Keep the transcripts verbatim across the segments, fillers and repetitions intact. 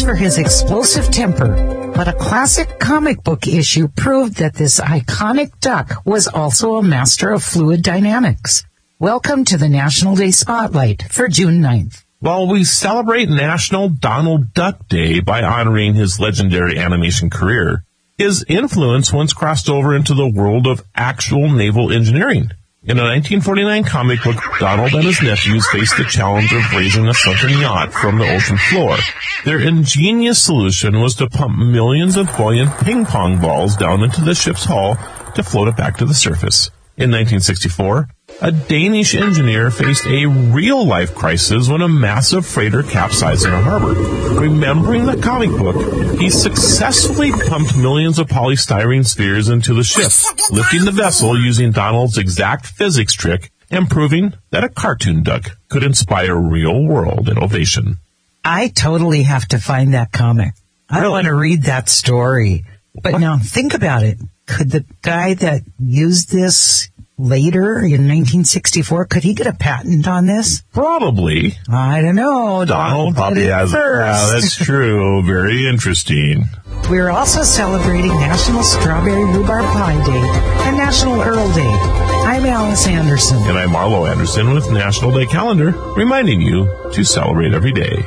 for his explosive temper, but a classic comic book issue proved that this iconic duck was also a master of fluid dynamics. Welcome to the National Day Spotlight for June ninth. While we celebrate National Donald Duck Day by honoring his legendary animation career, his influence once crossed over into the world of actual naval engineering. In a nineteen forty-nine comic book, Donald and his nephews faced the challenge of raising a sunken yacht from the ocean floor. Their ingenious solution was to pump millions of buoyant ping-pong balls down into the ship's hull to float it back to the surface. In nineteen sixty-four, a Danish engineer faced a real-life crisis when a massive freighter capsized in a harbor. Remembering the comic book, he successfully pumped millions of polystyrene spheres into the ship, lifting the vessel using Donald's exact physics trick and proving that a cartoon duck could inspire real-world innovation. I totally have to find that comic. I Really? want to read that story. But What? now think about it. Could the guy that used this later in nineteen sixty-four, could he get a patent on this? Probably. I don't know. Donald probably did it has. first. Yeah, that's true. Very interesting. We're also celebrating National Strawberry Rhubarb Pie Day and National Earl Day. I'm Alice Anderson. And I'm Marlo Anderson with National Day Calendar, reminding you to celebrate every day.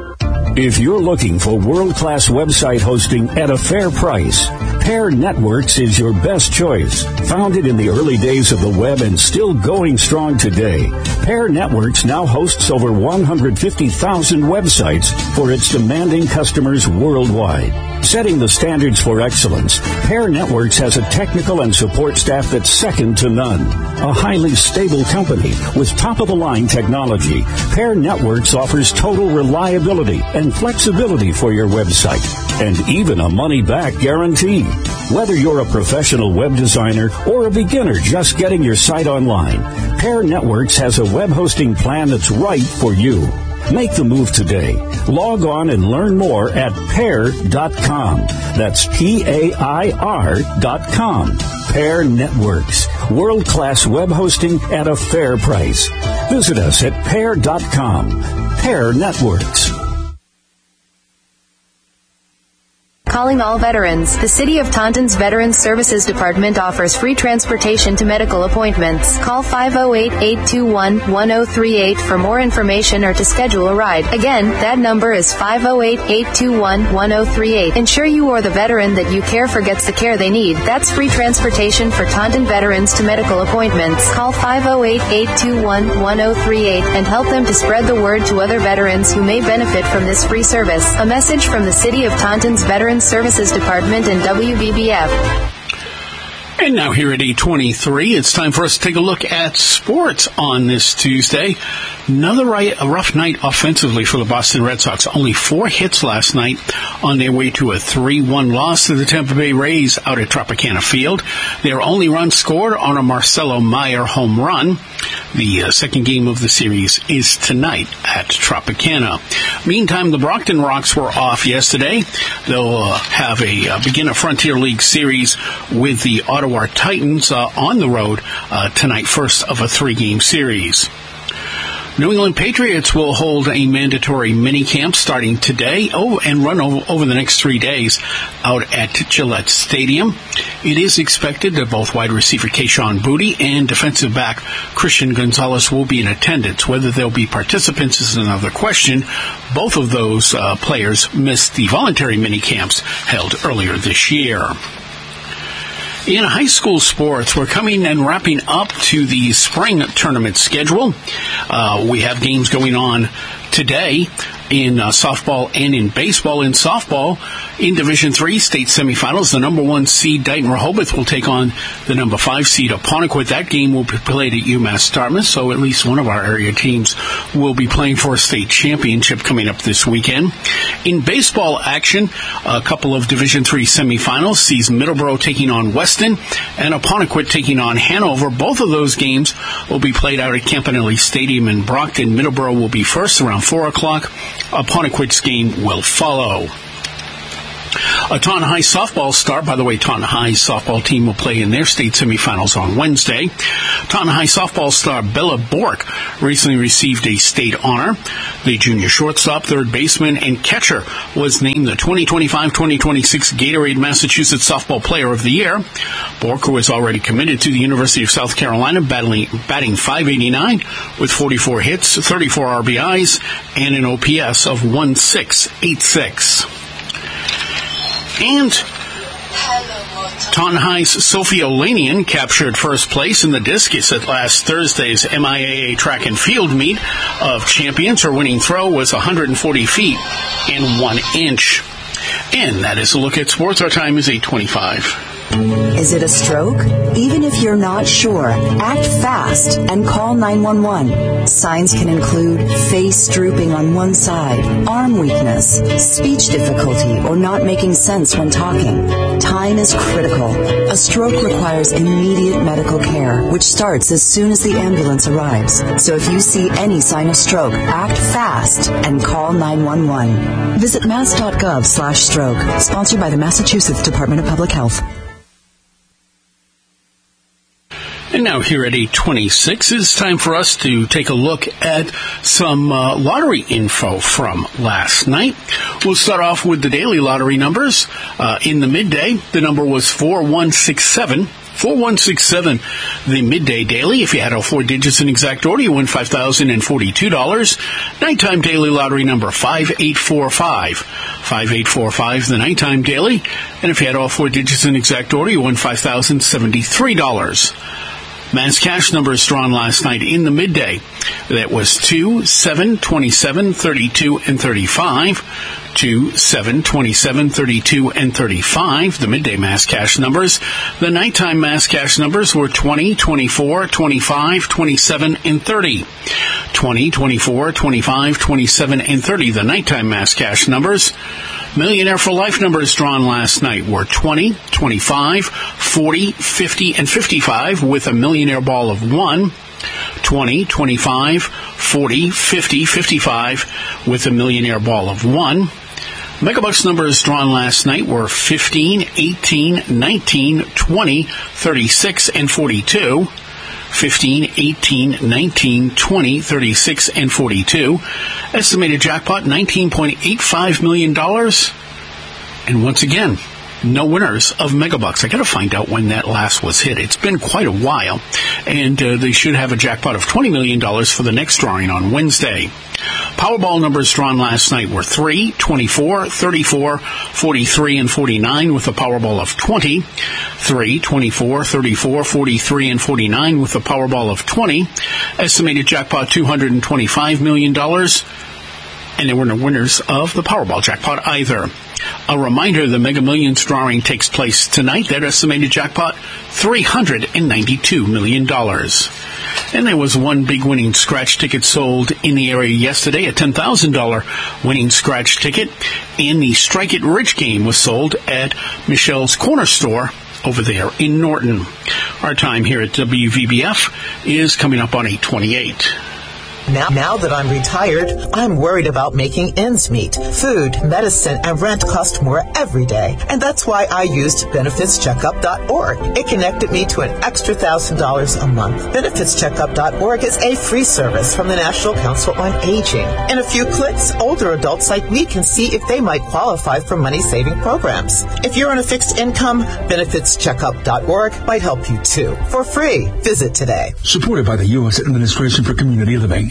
If you're looking for world-class website hosting at a fair price, Pair Networks is your best choice. Founded in the early days of the web and still going strong today, Pair Networks now hosts over one hundred fifty thousand websites for its demanding customers worldwide. Setting the standards for excellence, Pair Networks has a technical and support staff that's second to none. A highly stable company with top-of-the-line technology, Pair Networks offers total reliability and flexibility for your website, and even a money-back guarantee. Whether you're a professional web designer or a beginner just getting your site online, Pair Networks has a web hosting plan that's right for you. Make the move today. Log on and learn more at pair dot com. That's P A I R dot com. Pair Networks. World-class web hosting at a fair price. Visit us at pair dot com. Pair Networks. Calling all veterans. The City of Taunton's Veterans Services Department offers free transportation to medical appointments. Call five oh eight, eight two one, one oh three eight for more information or to schedule a ride. Again, that number is five oh eight, eight two one, one oh three eight. Ensure you or the veteran that you care for gets the care they need. That's free transportation for Taunton veterans to medical appointments. Call five oh eight, eight two one, one oh three eight and help them to spread the word to other veterans who may benefit from this free service. A message from the City of Taunton's Veterans Services Department and W B B F. And now here at eight twenty-three, it's time for us to take a look at sports on this Tuesday. Another right, a rough night offensively for the Boston Red Sox. Only four hits last night on their way to a three one loss to the Tampa Bay Rays out at Tropicana Field. Their only run scored on a Marcelo Meyer home run. The uh, second game of the series is tonight at Tropicana. Meantime, the Brockton Rocks were off yesterday. They'll uh, have a uh, begin a Frontier League series with the Ottawa Titans uh, on the road uh, tonight, first of a three-game series. New England Patriots will hold a mandatory mini-camp starting today oh, and run over, over the next three days out at Gillette Stadium. It is expected that both wide receiver Kayshon Boutte and defensive back Christian Gonzalez will be in attendance. Whether they'll be participants is another question. Both of those uh, players missed the voluntary mini-camps held earlier this year. In high school sports, we're coming and wrapping up to the spring tournament schedule. Uh, we have games going on today in uh, softball and in baseball. In softball, in Division three state semifinals, the number one seed Dighton Rehoboth will take on the number five seed Apponequet. That game will be played at UMass Dartmouth, so at least one of our area teams will be playing for a state championship coming up this weekend. In baseball action, a couple of Division three semifinals sees Middleborough taking on Weston and Apponequet taking on Hanover. Both of those games will be played out at Campanelli Stadium in Brockton. Middleborough will be first around four o'clock. Apponequet's game will follow. A Taunton High softball star, by the way, Taunton High's softball team will play in their state semifinals on Wednesday. Taunton High softball star Bella Bork recently received a state honor. The junior shortstop, third baseman, and catcher was named the twenty twenty-five twenty twenty-six Gatorade Massachusetts Softball Player of the Year. Bork, who is already committed to the University of South Carolina, battling, batting five eighty-nine with forty-four hits, thirty-four R B Is, and an O P S of one six eight six. And Taunton High's Sophie Olanian captured first place in the discus at last Thursday's M I A A track and field meet of champions. Her winning throw was one hundred forty feet and one inch. And that is a look at sports. Our time is eight twenty-five. Is it a stroke? Even if you're not sure, act fast and call nine one one. Signs can include face drooping on one side, arm weakness, speech difficulty, or not making sense when talking. Time is critical. A stroke requires immediate medical care, which starts as soon as the ambulance arrives. So if you see any sign of stroke, act fast and call nine one one. Visit mass.gov slash stroke. Sponsored by the Massachusetts Department of Public Health. And now here at eight twenty-six, it's time for us to take a look at some uh, lottery info from last night. We'll start off with the daily lottery numbers. Uh, in the midday, the number was four one six seven. four one six seven, the midday daily. If you had all four digits in exact order, you win five thousand forty-two dollars. Nighttime daily lottery number five eight four five. five eight four five, the nighttime daily. And if you had all four digits in exact order, you won five thousand seventy-three dollars. Mass cash numbers drawn last night in the midday. That was two, seven, twenty-seven, thirty-two, and thirty-five. two, seven, twenty-seven, thirty-two, and thirty-five, the midday mass cash numbers. The nighttime mass cash numbers were twenty, twenty-four, twenty-five, twenty-seven, and thirty. twenty, twenty-four, twenty-five, twenty-seven, and thirty, the nighttime mass cash numbers. Millionaire for Life numbers drawn last night were twenty, twenty-five, forty, fifty, and fifty-five, with a millionaire ball of one. twenty, twenty-five, forty, fifty, fifty-five, with a millionaire ball of one. Megabucks numbers drawn last night were fifteen, eighteen, nineteen, twenty, thirty-six, and forty-two. fifteen, eighteen, nineteen, twenty, thirty-six, and forty-two. Estimated jackpot, nineteen point eight five million dollars. And once again, no winners of Megabucks. I got to find out when that last was hit. It's been quite a while. And uh, they should have a jackpot of twenty million dollars for the next drawing on Wednesday. Powerball numbers drawn last night were three, twenty-four, thirty-four, forty-three, and forty-nine, with a Powerball of twenty. three, twenty-four, thirty-four, forty-three, and forty-nine, with a Powerball of twenty. Estimated jackpot two hundred twenty-five million dollars. And there were no winners of the Powerball jackpot either. A reminder, the Mega Millions drawing takes place tonight. That estimated jackpot, three hundred ninety-two million dollars. And there was one big winning scratch ticket sold in the area yesterday, a ten thousand dollars winning scratch ticket. And the Strike It Rich game was sold at Michelle's Corner Store over there in Norton. Our time here at W V B F is coming up on eight twenty-eight. Now, now that I'm retired, I'm worried about making ends meet. Food, medicine, and rent cost more every day. And that's why I used benefits checkup dot org. It connected me to an extra one thousand dollars a month. benefits checkup dot org is a free service from the National Council on Aging. In a few clicks, older adults like me can see if they might qualify for money-saving programs. If you're on a fixed income, benefits checkup dot org might help you too. For free, visit today. Supported by the U S Administration for Community Living.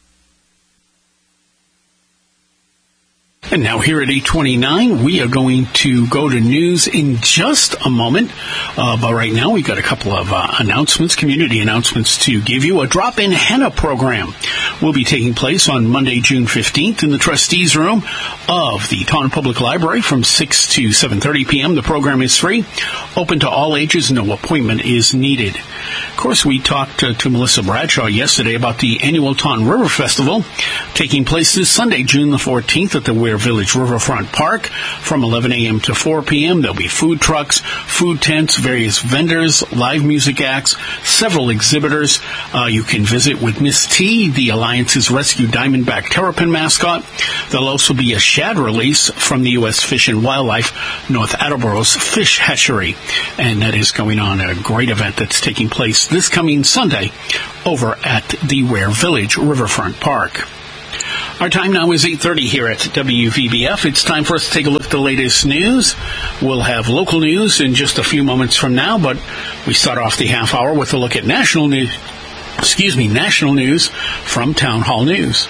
And now here at eight twenty-nine, we are going to go to news in just a moment. Uh, but right now, we've got a couple of uh, announcements, community announcements to give you. A drop-in henna program will be taking place on Monday, June fifteenth in the trustees' room of the Taunton Public Library from six to seven thirty p.m. The program is free, open to all ages, no appointment is needed. course, we talked to, to Melissa Bradshaw yesterday about the annual Taunton River Festival taking place this Sunday, June the fourteenth at the Ware Village Riverfront Park from eleven a.m. to four p.m. There'll be food trucks, food tents, various vendors, live music acts, several exhibitors. Uh, you can visit with Miss T, the Alliance's Rescue Diamondback Terrapin mascot. There'll also be a shad release from the U S Fish and Wildlife North Attleboro's Fish Hatchery. And that is going on, a great event that's taking place this coming Sunday over at the Ware Village Riverfront Park. Our time now is eight thirty here at W V B F. It's time for us to take a look at the latest news. We'll have local news in just a few moments from now, but we start off the half hour with a look at national news, excuse me, national news from Town Hall News.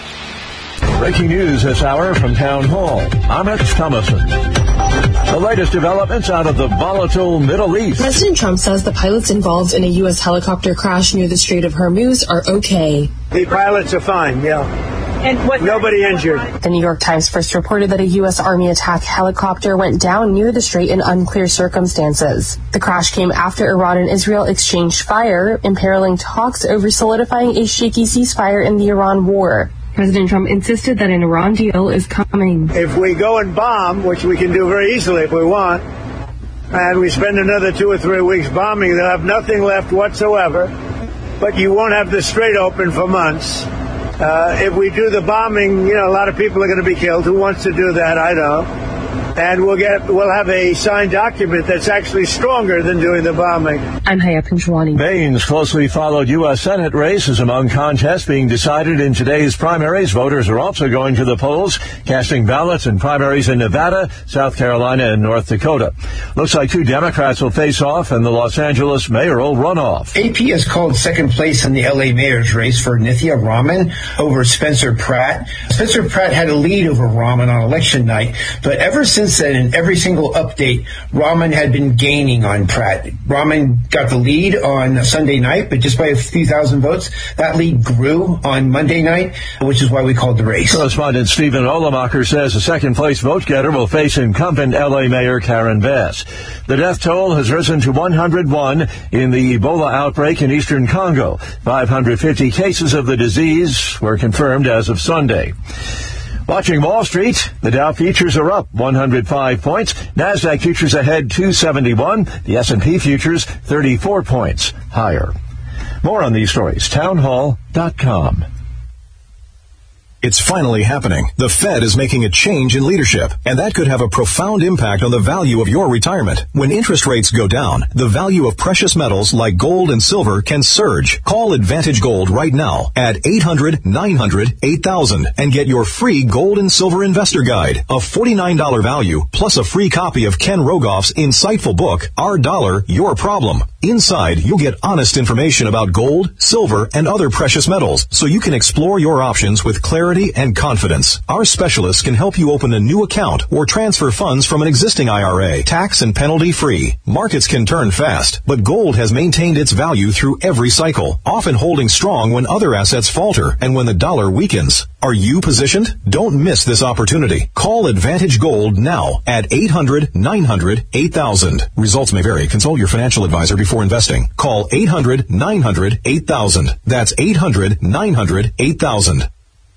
Breaking news this hour from Town Hall. I'm Rich Thomason. The latest developments out of the volatile Middle East. President Trump says the pilots involved in a U S helicopter crash near the Strait of Hormuz are okay. The pilots are fine, yeah. And what? Nobody injured. The New York Times first reported that a U S Army attack helicopter went down near the strait in unclear circumstances. The crash came after Iran and Israel exchanged fire, imperiling talks over solidifying a shaky ceasefire in the Iran war. President Trump insisted that an Iran deal is coming. If we go and bomb, which we can do very easily if we want, and we spend another two or three weeks bombing, they'll have nothing left whatsoever, but you won't have the strait open for months. Uh, if we do the bombing, you know, a lot of people are going to be killed. Who wants to do that? I don't. And we'll get, we'll have a signed document that's actually stronger than doing the bombing. I'm Haya Pinchwani. Maine's closely followed U S Senate race is among contests being decided in today's primaries. Voters are also going to the polls, casting ballots in primaries in Nevada, South Carolina, and North Dakota. Looks like two Democrats will face off in the Los Angeles mayoral runoff. A P has called second place in the L A mayor's race for Nithya Raman over Spencer Pratt. Spencer Pratt had a lead over Raman on election night, but ever since Since then, in every single update, Raman had been gaining on Pratt. Raman got the lead on Sunday night, but just by a few thousand votes. That lead grew on Monday night, which is why we called the race. Correspondent Stephen Olemacher says the second-place vote-getter will face incumbent L A Mayor Karen Bass. The death toll has risen to one hundred one in the Ebola outbreak in eastern Congo. five hundred fifty cases of the disease were confirmed as of Sunday. Watching Wall Street, the Dow futures are up one hundred five points. NASDAQ futures ahead two seventy-one. The S and P futures thirty-four points higher. More on these stories, townhall dot com. It's finally happening. The Fed is making a change in leadership, and that could have a profound impact on the value of your retirement. When interest rates go down, the value of precious metals like gold and silver can surge. Call Advantage Gold right now at eight hundred, nine hundred, eight thousand and get your free gold and silver investor guide, a forty-nine dollars value, plus a free copy of Ken Rogoff's insightful book, Our Dollar, Your Problem. Inside, you'll get honest information about gold, silver, and other precious metals, so you can explore your options with clarity and confidence. Our specialists can help you open a new account or transfer funds from an existing I R A, tax and penalty free. Markets can turn fast, but gold has maintained its value through every cycle, often holding strong when other assets falter and when the dollar weakens. Are you positioned? Don't miss this opportunity. Call Advantage Gold now at eight hundred, nine hundred, eight thousand. Results may vary. Consult your financial advisor before investing. Call eight hundred, nine hundred, eight thousand. That's eight hundred, nine hundred, eight thousand.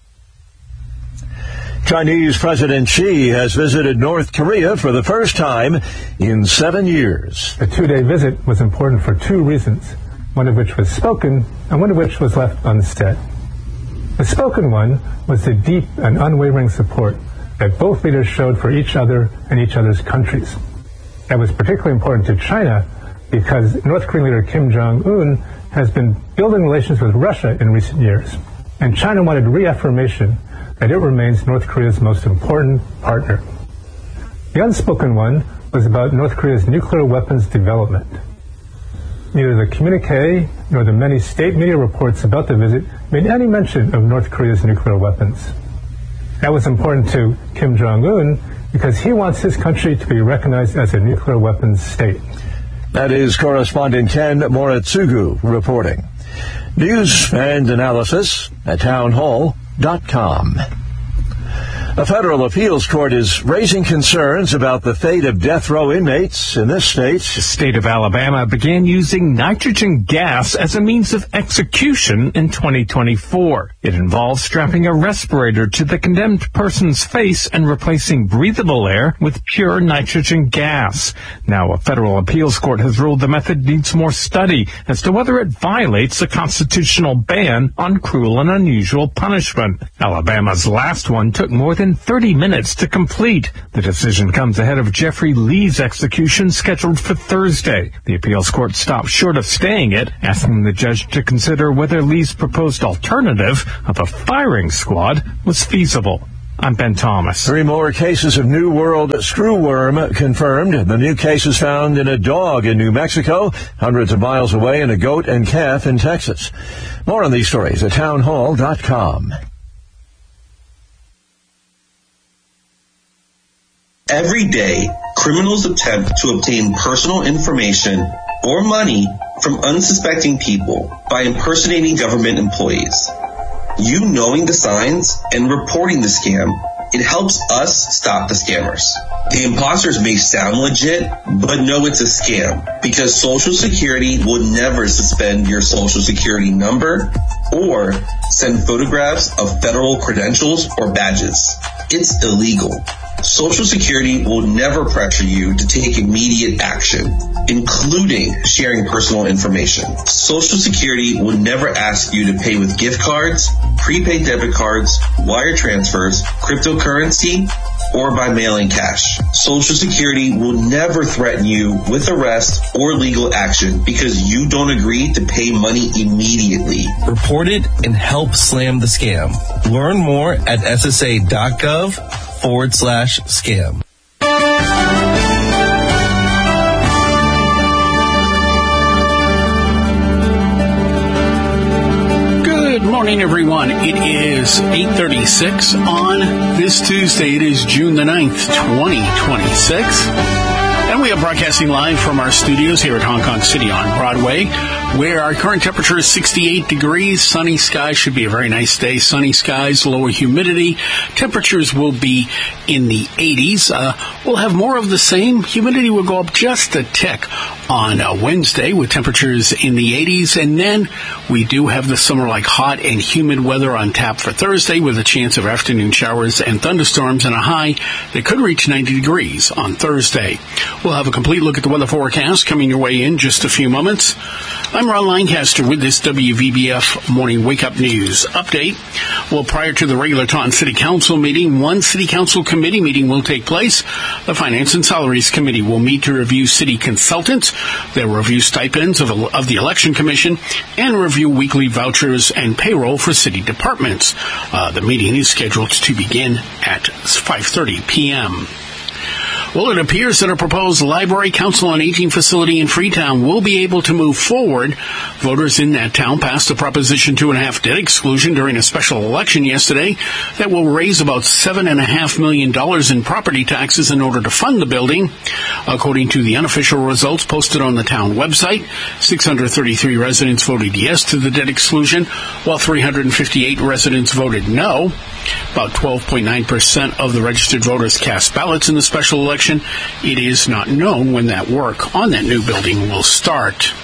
Chinese President Xi has visited North Korea for the first time in seven years. The two-day visit was important for two reasons, one of which was spoken and one of which was left unsaid. The spoken one was the deep and unwavering support that both leaders showed for each other and each other's countries. That was particularly important to China because North Korean leader Kim Jong-un has been building relations with Russia in recent years, and China wanted reaffirmation that it remains North Korea's most important partner. The unspoken one was about North Korea's nuclear weapons development. Neither the communique nor the many state media reports about the visit made any mention of North Korea's nuclear weapons. That was important to Kim Jong-un because he wants his country to be recognized as a nuclear weapons state. That is correspondent Ken Moritsugu reporting. News and analysis at townhall dot com. A federal appeals court is raising concerns about the fate of death row inmates in this state. The state of Alabama began using nitrogen gas as a means of execution in twenty twenty-four. It involves strapping a respirator to the condemned person's face and replacing breathable air with pure nitrogen gas. Now, a federal appeals court has ruled the method needs more study as to whether it violates the constitutional ban on cruel and unusual punishment. Alabama's last one took more than thirty minutes to complete. The decision comes ahead of Jeffrey Lee's execution scheduled for Thursday. The appeals court stopped short of staying it, asking the judge to consider whether Lee's proposed alternative of a firing squad was feasible. I'm Ben Thomas. Three more cases of New World screwworm confirmed. The new case is found in a dog in New Mexico, hundreds of miles away in a goat and calf in Texas. More on these stories at townhall dot com. Every day, criminals attempt to obtain personal information or money from unsuspecting people by impersonating government employees. You knowing the signs and reporting the scam, it helps us stop the scammers. The imposters may sound legit, but know it's a scam because Social Security will never suspend your Social Security number or send photographs of federal credentials or badges. It's illegal. Social Security will never pressure you to take immediate action, including sharing personal information. Social Security will never ask you to pay with gift cards, prepaid debit cards, wire transfers, cryptocurrency, or by mailing cash. Social Security will never threaten you with arrest or legal action because you don't agree to pay money immediately. Report it and help slam the scam. Learn more at S S A dot gov forward slash scam. Good morning, everyone. It is eight thirty-six on this Tuesday. It is June the ninth, twenty twenty-six. And we are broadcasting live from our studios here at Hong Kong City on Broadway, where our current temperature is sixty-eight degrees. Sunny skies. Should be a very nice day. Sunny skies, lower humidity. Temperatures will be in the eighties. Uh, we'll have more of the same. Humidity will go up just a tick on uh, Wednesday with temperatures in the eighties. And then we do have the summer-like hot and humid weather on tap for Thursday with a chance of afternoon showers and thunderstorms and a high that could reach ninety degrees on Thursday. We'll have a complete look at the weather forecast coming your way in just a few moments. I'm Ron Lancaster with this W V B F Morning Wake Up News update. Well, prior to the regular Taunton City Council meeting, one City Council committee meeting will take place. The Finance and Salaries Committee will meet to review city consultants. They'll review stipends of, of the Election Commission and review weekly vouchers and payroll for city departments. Uh, the meeting is scheduled to begin at five thirty p.m. Well, it appears that a proposed Library Council on Aging facility in Freetown will be able to move forward. Voters in that town passed a Proposition two and a half debt exclusion during a special election yesterday that will raise about seven and a half million dollars in property taxes in order to fund the building. According to the unofficial results posted on the town website, six hundred thirty-three residents voted yes to the debt exclusion, while three hundred fifty-eight residents voted no. About twelve point nine percent of the registered voters cast ballots in the special election. It is not known when that work on that new building will start.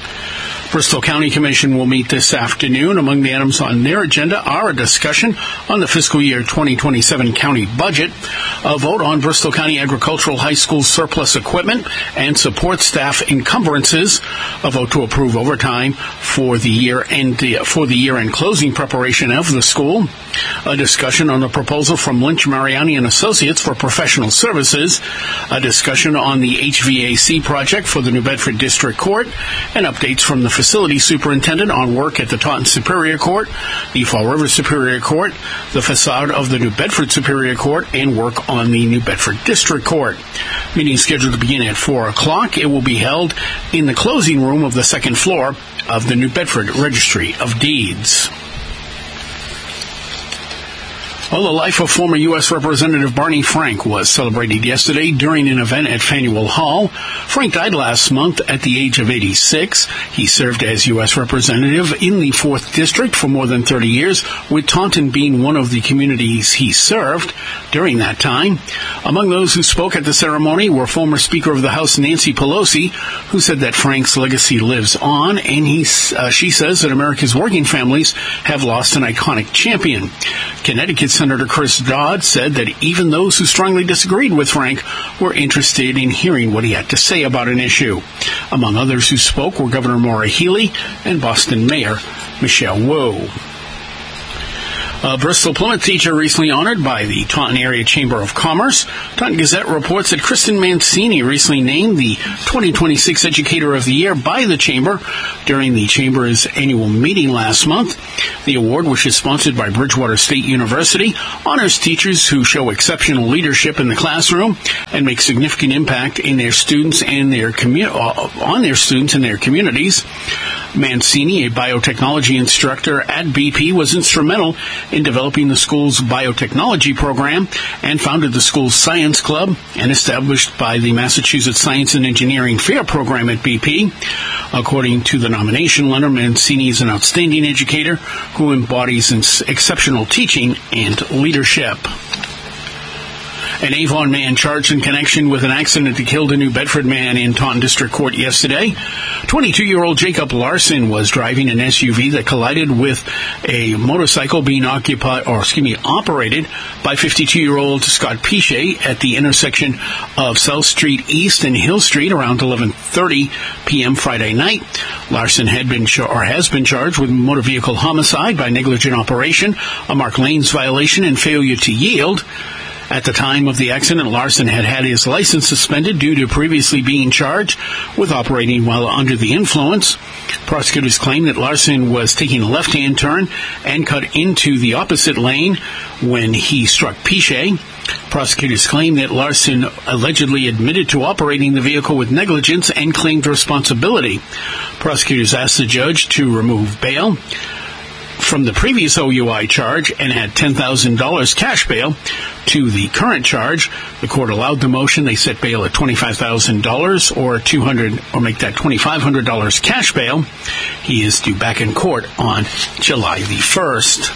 Bristol County Commission will meet this afternoon. Among the items on their agenda are a discussion on the fiscal year twenty twenty-seven county budget, a vote on Bristol County Agricultural High School surplus equipment and support staff encumbrances, a vote to approve overtime for the year end for the year-end closing preparation of the school, a discussion on the proposal from Lynch, Mariani and Associates for professional services, a discussion on the H V A C project for the New Bedford District Court, and updates from the facility superintendent on work at the Taunton Superior Court, the Fall River Superior Court, the facade of the New Bedford Superior Court, and work on the New Bedford District Court. Meeting scheduled to begin at four o'clock. It will be held in the closing room of the second floor of the New Bedford Registry of Deeds. Well, the life of former U S Representative Barney Frank was celebrated yesterday during an event at Faneuil Hall. Frank died last month at the age of eighty-six. He served as U S Representative in the fourth District for more than thirty years, with Taunton being one of the communities he served during that time. Among those who spoke at the ceremony were former Speaker of the House Nancy Pelosi, who said that Frank's legacy lives on, and he, uh, she says that America's working families have lost an iconic champion. Connecticut Senator Chris Dodd said that even those who strongly disagreed with Frank were interested in hearing what he had to say about an issue. Among others who spoke were Governor Maura Healey and Boston Mayor Michelle Wu. A Bristol Plymouth teacher recently honored by the Taunton Area Chamber of Commerce. Taunton Gazette reports that Kristen Mancini recently named the twenty twenty-six Educator of the Year by the Chamber during the Chamber's annual meeting last month. The award, which is sponsored by Bridgewater State University, honors teachers who show exceptional leadership in the classroom and make significant impact in their students and their commu- on their students and their communities. Mancini, a biotechnology instructor at B P, was instrumental in developing the school's biotechnology program and founded the school's science club and established by the Massachusetts Science and Engineering Fair program at B P. According to the nomination letter, Mancini is an outstanding educator who embodies exceptional teaching and leadership. An Avon man charged in connection with an accident that killed a New Bedford man in Taunton District Court yesterday. twenty-two-year-old Jacob Larson was driving an S U V that collided with a motorcycle being occupied, or excuse me, operated by fifty-two-year-old Scott Pichet at the intersection of South Street East and Hill Street around eleven thirty p.m. Friday night. Larson had been char- or has been charged with motor vehicle homicide by negligent operation, a marked lanes violation, and failure to yield. At the time of the accident, Larson had had his license suspended due to previously being charged with operating while under the influence. Prosecutors claim that Larson was taking a left-hand turn and cut into the opposite lane when he struck Pichet. Prosecutors claim that Larson allegedly admitted to operating the vehicle with negligence and claimed responsibility. Prosecutors asked the judge to remove bail from the previous O U I charge and add ten thousand dollars cash bail to the current charge. The court allowed the motion. They set bail at twenty-five thousand dollars or two hundred dollars, or make that twenty-five hundred dollars cash bail. He is due back in court on July the first.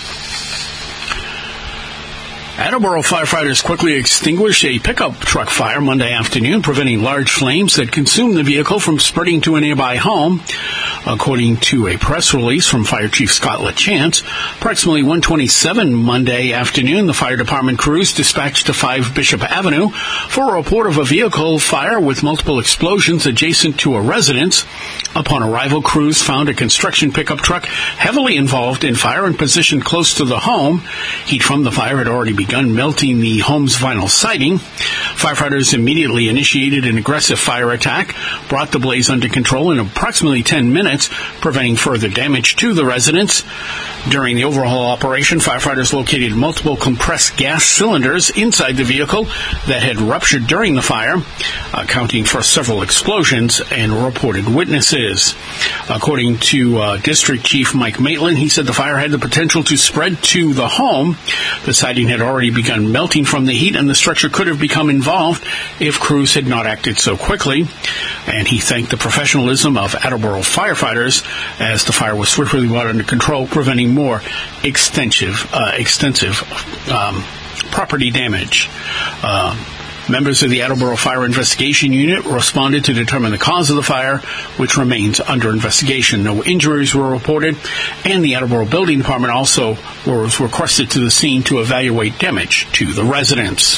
Attleboro firefighters quickly extinguished a pickup truck fire Monday afternoon, preventing large flames that consumed the vehicle from spreading to a nearby home. According to a press release from Fire Chief Scott LaChance, approximately one twenty-seven Monday afternoon, the fire department crews dispatched to five Bishop Avenue for a report of a vehicle fire with multiple explosions adjacent to a residence. Upon arrival, crews found a construction pickup truck heavily involved in fire and positioned close to the home. Heat from the fire had already begun melting the home's vinyl siding. Firefighters immediately initiated an aggressive fire attack, brought the blaze under control in approximately ten minutes, preventing further damage to the residence. During the overhaul operation, firefighters located multiple compressed gas cylinders inside the vehicle that had ruptured during the fire, accounting for several explosions and reported witnesses. According to uh, District Chief Mike Maitland, he said the fire had the potential to spread to the home. The siding had already begun melting from the heat, and the structure could have become involved if crews had not acted so quickly. And he thanked the professionalism of Attleboro firefighters as the fire was swiftly brought under control, preventing more extensive, uh, extensive um, property damage. Uh, Members of the Attleboro Fire Investigation Unit responded to determine the cause of the fire, which remains under investigation. No injuries were reported, and the Attleboro Building Department also was requested to the scene to evaluate damage to the residents.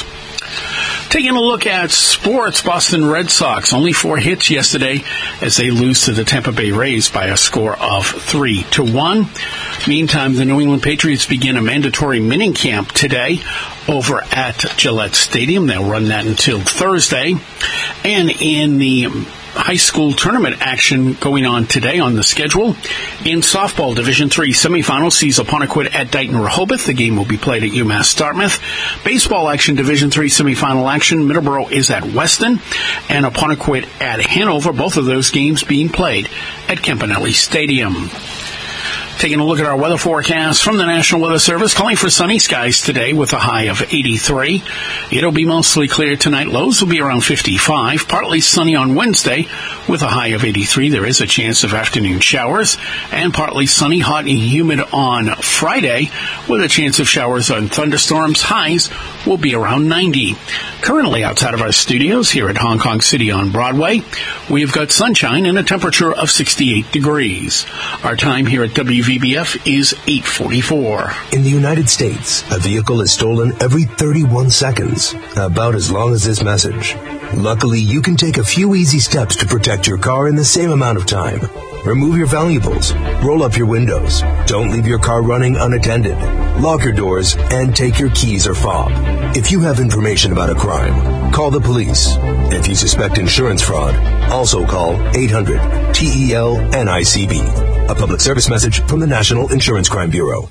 Taking a look at sports, Boston Red Sox, only four hits yesterday as they lose to the Tampa Bay Rays by a score of three to one. Meantime, the New England Patriots begin a mandatory minicamp today over at Gillette Stadium. They'll run that until Thursday. And in the high school tournament action going on today on the schedule. In softball, Division three semifinal sees Apponequet at Dighton Rehoboth. The game will be played at UMass Dartmouth. Baseball action, Division three semifinal action, Middleborough is at Weston and Apponequet at Hanover. Both of those games being played at Campanelli Stadium. Taking a look at our weather forecast from the National Weather Service, calling for sunny skies today with a high of eighty-three. It'll be mostly clear tonight. Lows will be around fifty-five. Partly sunny on Wednesday with a high of eighty-three. There is a chance of afternoon showers. And partly sunny, hot and humid on Friday with a chance of showers and thunderstorms. Highs will be around ninety. Currently outside of our studios here at Hong Kong City on Broadway, we've got sunshine and a temperature of sixty-eight degrees. Our time here at W V B F is eight forty-four. In the United States, a vehicle is stolen every thirty-one seconds, about as long as this message. Luckily, you can take a few easy steps to protect your car in the same amount of time. Remove your valuables, roll up your windows, don't leave your car running unattended, lock your doors, and take your keys or fob. If you have information about a crime, call the police. If you suspect insurance fraud, also call eight hundred T E L N I C B. A public service message from the National Insurance Crime Bureau.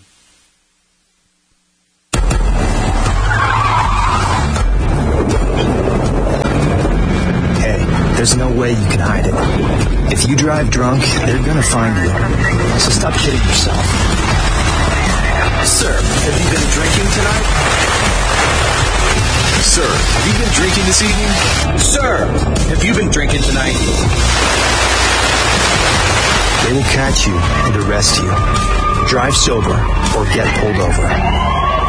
There's no way you can hide it. If you drive drunk, they're gonna find you. So stop kidding yourself. Sir, have you been drinking tonight? Sir, have you been drinking this evening? Sir, have you been drinking tonight? They will catch you and arrest you. Drive sober or get pulled over.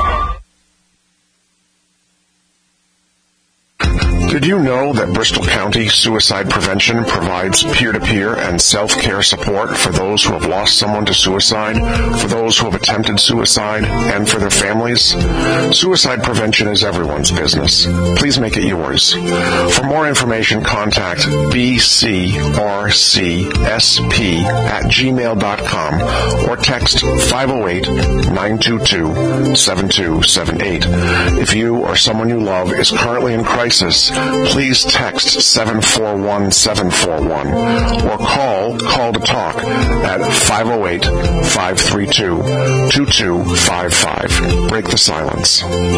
Did you know that Bristol County Suicide Prevention provides peer-to-peer and self-care support for those who have lost someone to suicide, for those who have attempted suicide, and for their families? Suicide prevention is everyone's business. Please make it yours. For more information, contact b c r c s p at gmail dot com or text five oh eight, nine two two, seven two seven eight. If you or someone you love is currently in crisis, please text seven four one seven four one or call Call to Talk at five oh eight, five three two, two two five five. Break the silence.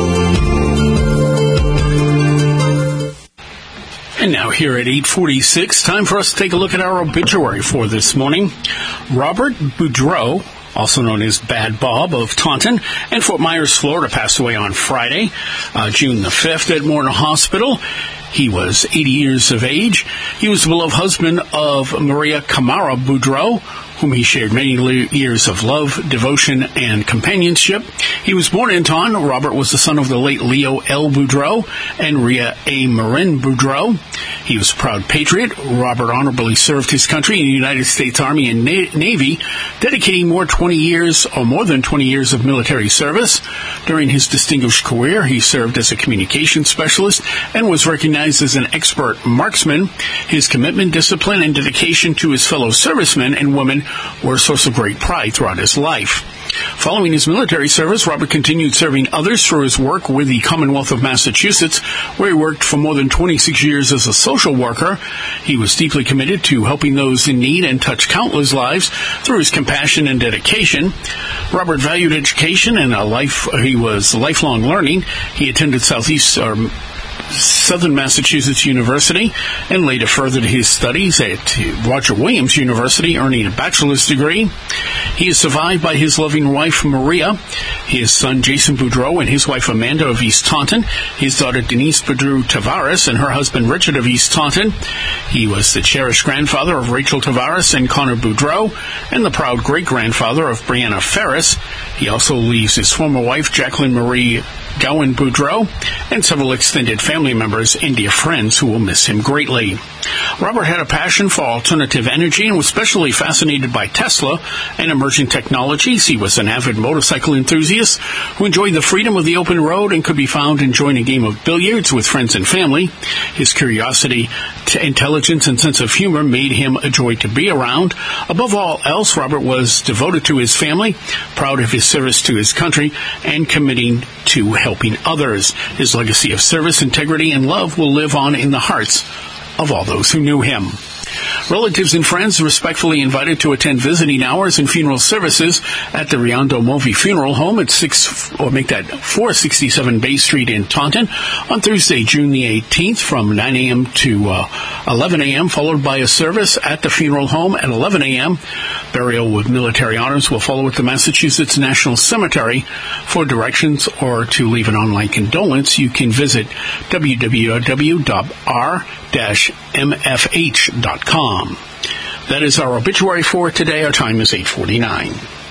And now here at eight forty-six, time for us to take a look at our obituary for this morning. Robert Boudreau, also known as Bad Bob of Taunton and Fort Myers, Florida, passed away on Friday, uh, June the fifth at Morton Hospital. He was eighty years of age. He was the beloved husband of Maria Camara Boudreau, whom he shared many years of love, devotion, and companionship. He was born in Taunton. Robert was the son of the late Leo L. Boudreau and Rhea A. Marin Boudreau. He was a proud patriot. Robert honorably served his country in the United States Army and Na- Navy, dedicating more twenty years or more than twenty years of military service. During his distinguished career, he served as a communications specialist and was recognized as an expert marksman. His commitment, discipline, and dedication to his fellow servicemen and women were a source of great pride throughout his life. Following his military service, Robert continued serving others through his work with the Commonwealth of Massachusetts, where he worked for more than twenty-six years as a social worker. He was deeply committed to helping those in need and touched countless lives through his compassion and dedication. Robert valued education and a life. He was lifelong learning. He attended Southeast or Southern Massachusetts University and later furthered his studies at Roger Williams University, earning a bachelor's degree. He is survived by his loving wife, Maria, his son, Jason Boudreau, and his wife, Amanda of East Taunton, his daughter, Denise Boudreau Tavares, and her husband, Richard of East Taunton. He was the cherished grandfather of Rachel Tavares and Connor Boudreau, and the proud great-grandfather of Brianna Ferris. He also leaves his former wife, Jacqueline Marie Gowan Boudreau, and several extended family members and dear friends who will miss him greatly. Robert had a passion for alternative energy and was especially fascinated by Tesla and emerging technologies. He was an avid motorcycle enthusiast who enjoyed the freedom of the open road and could be found enjoying a game of billiards with friends and family. His curiosity, intelligence, and sense of humor made him a joy to be around. Above all else, Robert was devoted to his family, proud of his service to his country, and committing to helping others. His legacy of service, integrity, and love will live on in the hearts of all those who knew him. Relatives and friends respectfully invited to attend visiting hours and funeral services at the Riondo Mulvey Funeral Home at six, or make that four sixty-seven Bay Street in Taunton on Thursday, June the eighteenth from nine a.m. to uh, eleven a.m., followed by a service at the funeral home at eleven a.m. Burial with military honors will follow at the Massachusetts National Cemetery. For directions or to leave an online condolence, you can visit w w w dot r dash m f h dot com. That is our obituary for today. Our time is eight forty-nine.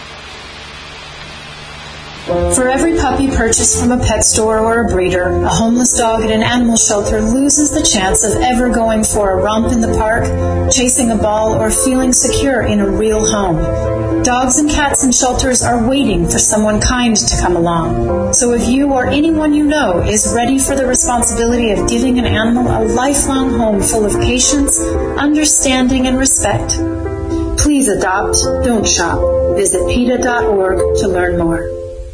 For every puppy purchased from a pet store or a breeder, a homeless dog at an animal shelter loses the chance of ever going for a romp in the park, chasing a ball, or feeling secure in a real home. Dogs and cats in shelters are waiting for someone kind to come along. So if you or anyone you know is ready for the responsibility of giving an animal a lifelong home full of patience, understanding, and respect, please adopt, don't shop. Visit P E T A dot org to learn more.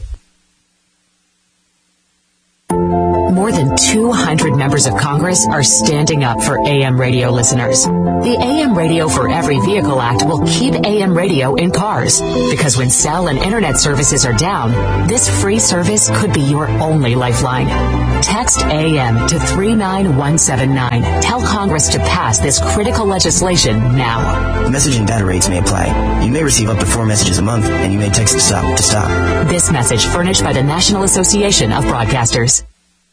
More than two hundred members of Congress are standing up for A M radio listeners. The A M Radio for Every Vehicle Act will keep A M radio in cars, because when cell and internet services are down, this free service could be your only lifeline. Text A M to three nine one seven nine. Tell Congress to pass this critical legislation now. Message and data rates may apply. You may receive up to four messages a month, and you may text stop to stop. This message furnished by the National Association of Broadcasters.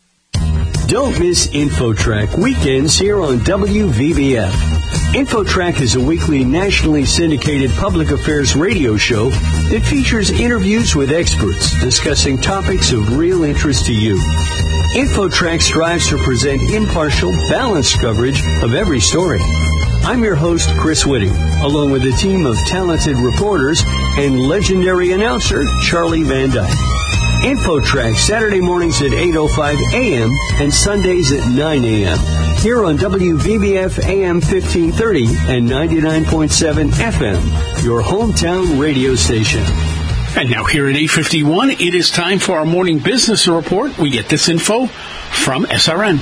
Don't miss InfoTrack weekends here on W V B F. InfoTrack is a weekly nationally syndicated public affairs radio show that features interviews with experts discussing topics of real interest to you. InfoTrack strives to present impartial, balanced coverage of every story. I'm your host, Chris Whitting, along with a team of talented reporters and legendary announcer, Charlie Van Dyke. InfoTrack, Saturday mornings at eight oh five a.m. and Sundays at nine a.m. here on W V B F A M fifteen thirty and ninety-nine point seven F M, your hometown radio station. And now here at eight fifty-one, it is time for our morning business report. We get this info from S R N.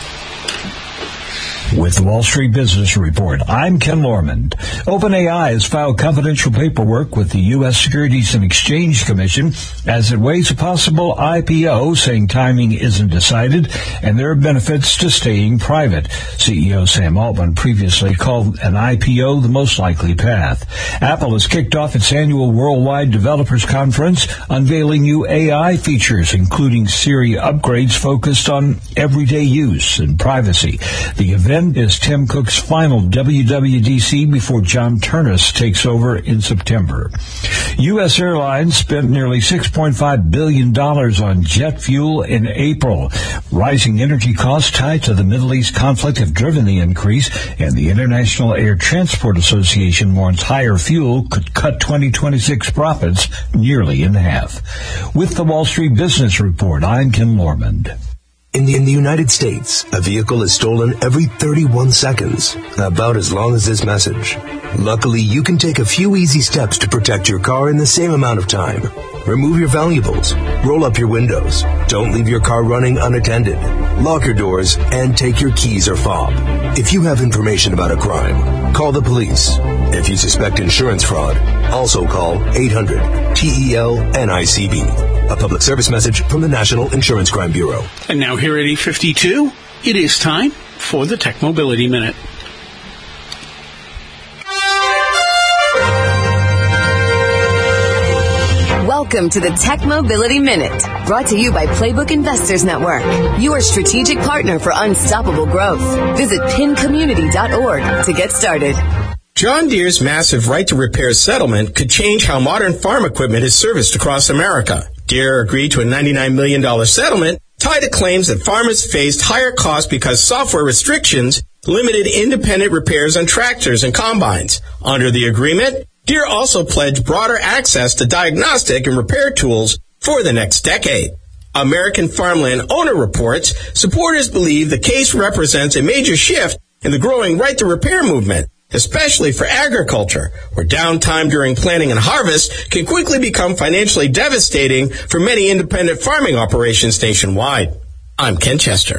With the Wall Street Business Report, I'm Ken Lorman. OpenAI has filed confidential paperwork with the U S Securities and Exchange Commission as it weighs a possible I P O, saying timing isn't decided and there are benefits to staying private. C E O Sam Altman previously called an I P O the most likely path. Apple has kicked off its annual Worldwide Developers Conference, unveiling new A I features, including Siri upgrades focused on everyday use and privacy. The event is Tim Cook's final W W D C before John Turnus takes over in September. U S Airlines spent nearly six point five billion dollars on jet fuel in April. Rising energy costs tied to the Middle East conflict have driven the increase, and the International Air Transport Association warns higher fuel could cut twenty twenty-six profits nearly in half. With the Wall Street Business Report, I'm Ken Lorman. In the, in the United States, a vehicle is stolen every thirty-one seconds, about as long as this message. Luckily, you can take a few easy steps to protect your car in the same amount of time. Remove your valuables, roll up your windows, don't leave your car running unattended, lock your doors, and take your keys or fob. If you have information about a crime, call the police. If you suspect insurance fraud, also call eight hundred T E L N I C B. A public service message from the National Insurance Crime Bureau. And now here at eight fifty-two, it is time for the Tech Mobility Minute. Welcome to the Tech Mobility Minute, brought to you by Playbook Investors Network, your strategic partner for unstoppable growth. Visit pin community dot org to get started. John Deere's massive right to repair settlement could change how modern farm equipment is serviced across America. Deere agreed to a ninety-nine million dollars settlement tied to claims that farmers faced higher costs because software restrictions limited independent repairs on tractors and combines. Under the agreement, Deere also pledged broader access to diagnostic and repair tools for the next decade. American Farmland Owner reports supporters believe the case represents a major shift in the growing right to repair movement, especially for agriculture, where downtime during planting and harvest can quickly become financially devastating for many independent farming operations nationwide. I'm Ken Chester.